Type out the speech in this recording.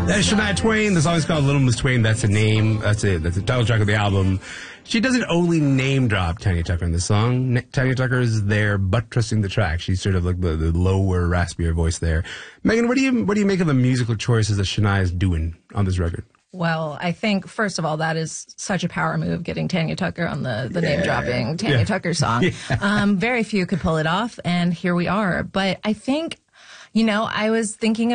That's Shania Twain. The song is called Little Miss Twain. That's the name. That's it. That's the title track of the album. She doesn't only name drop Tanya Tucker in the song. Tanya Tucker is there buttressing the track. She's sort of like the lower, raspier voice there. Megan, what do you make of the musical choices that Shania is doing on this record? Well, I think, first of all, that is such a power move, getting Tanya Tucker on the name-dropping Tanya Tucker song. Yeah. Very few could pull it off, and here we are. But I think, I was thinking